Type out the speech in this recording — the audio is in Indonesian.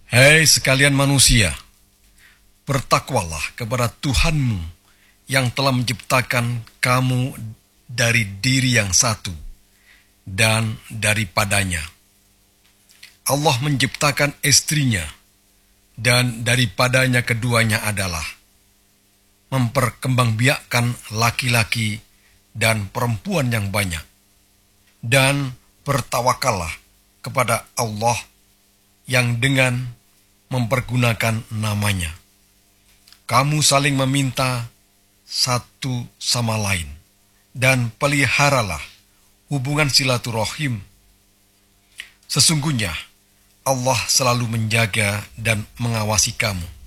Hai sekalian manusia, bertakwalah kepada Tuhanmu yang telah menciptakan kamu dari diri yang satu dan daripadanya. Allah menciptakan istrinya dan daripadanya keduanya adalah memperkembangbiakkan laki-laki dan perempuan yang banyak. Dan bertawakallah kepada Allah yang dengan mempergunakan namanya. Kamu saling meminta satu sama lain dan peliharalah hubungan silaturahim. Sesungguhnya Allah selalu menjaga dan mengawasi kamu.